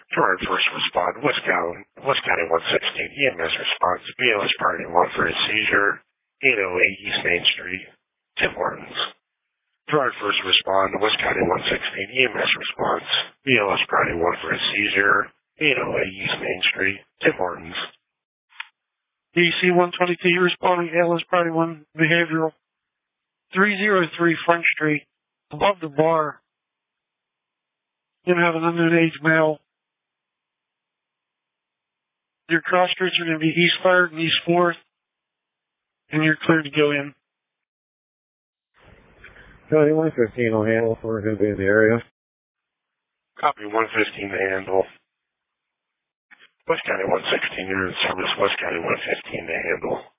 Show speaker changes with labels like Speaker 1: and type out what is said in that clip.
Speaker 1: Jordan first respond, West County 116, EMS response, BLS priority 1 for a seizure, 808 East Main Street, Tim Hortons. Jordan first respond, West County 116, EMS response, BLS priority 1 for a seizure, 808 East Main Street, Tim Hortons.
Speaker 2: DC 122 responding, ALS priority 1 behavioral, 303 Front Street, above the bar. You have an unknown age male. Your cross streets are going to be East 3rd and East 4th, and you're cleared to go in.
Speaker 3: County 115 will handle for who'll be in the area.
Speaker 1: Copy 115 to handle. West County 116, you're in service. West County 115 to handle.